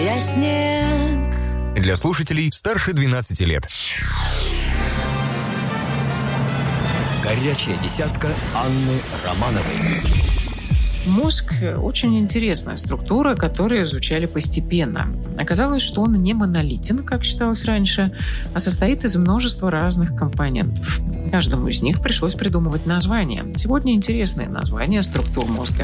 я снег. Для слушателей старше 12 лет. Горячая десятка Анны Романовой. Мозг – очень интересная структура, которую изучали постепенно. Оказалось, что он не монолитен, как считалось раньше, а состоит из множества разных компонентов. Каждому из них пришлось придумывать название. Сегодня интересные названия структур мозга.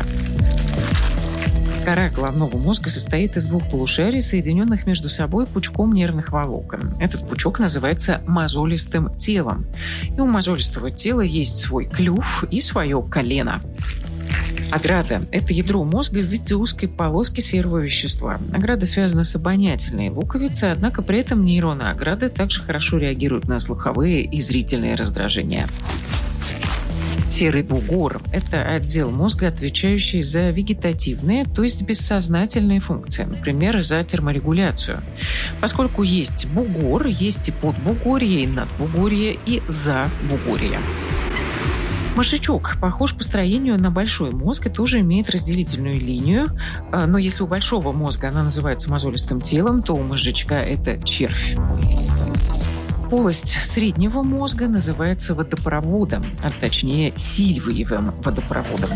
Кора головного мозга состоит из двух полушарий, соединенных между собой пучком нервных волокон. Этот пучок называется мозолистым телом. И у мозолистого тела есть свой клюв и свое колено. Ограда – это ядро мозга в виде узкой полоски серого вещества. Ограда связана с обонятельной луковицей, однако при этом нейроны ограды также хорошо реагируют на слуховые и зрительные раздражения. Серый бугор – это отдел мозга, отвечающий за вегетативные, то есть бессознательные функции, например, за терморегуляцию. Поскольку есть бугор, есть и подбугорье, и надбугорье, и забугорье. Мозжечок похож по строению на большой мозг и тоже имеет разделительную линию. Но если у большого мозга она называется мозолистым телом, то у мозжечка это червь. Полость среднего мозга называется водопроводом, а точнее сильвиевым водопроводом.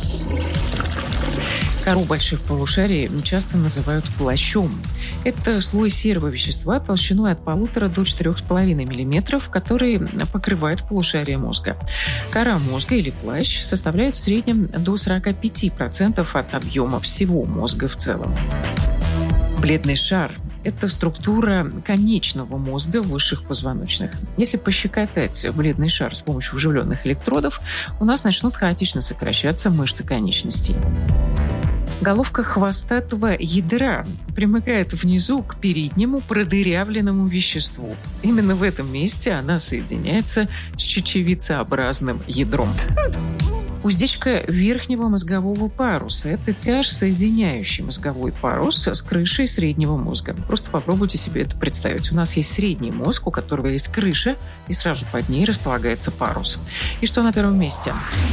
Кору больших полушарий часто называют плащом. Это слой серого вещества толщиной от 1,5 до 4,5 мм, который покрывает полушарие мозга. Кора мозга или плащ составляет в среднем до 45% от объема всего мозга в целом. Бледный шар – это структура конечного мозга высших позвоночных. Если пощекотать бледный шар с помощью вживленных электродов, у нас начнут хаотично сокращаться мышцы конечностей. Головка хвостатого ядра примыкает внизу к переднему продырявленному веществу. Именно в этом месте она соединяется с чечевицеобразным ядром. Уздечка верхнего мозгового паруса – это тяж, соединяющий мозговой парус с крышей среднего мозга. Просто попробуйте себе это представить. У нас есть средний мозг, у которого есть крыша, и сразу под ней располагается парус. И что на первом месте?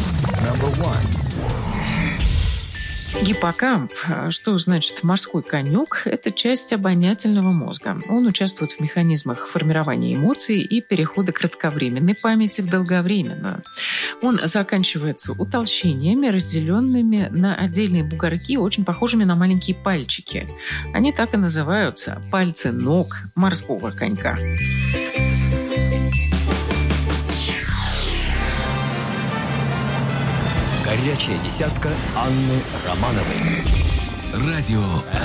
Гиппокамп, что значит морской конек, это часть обонятельного мозга. Он участвует в механизмах формирования эмоций и перехода кратковременной памяти в долговременную. Он заканчивается утолщениями, разделенными на отдельные бугорки, очень похожими на маленькие пальчики. Они так и называются – пальцы ног морского конька. Горячая десятка Анны Романовой. Радио